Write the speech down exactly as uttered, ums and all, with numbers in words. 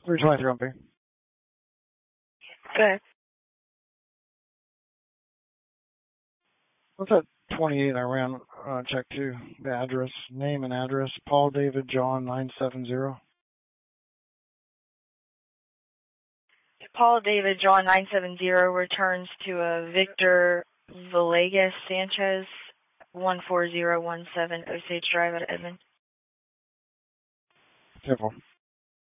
three twenty-three on B. Good. What's that twenty-eight I ran uh, check to? The address, name and address, Paul David John nine seven zero. Paul David John nine seven zero returns to a Victor Villegas Sanchez one four zero one seven Osage Drive out of Edmond. Careful.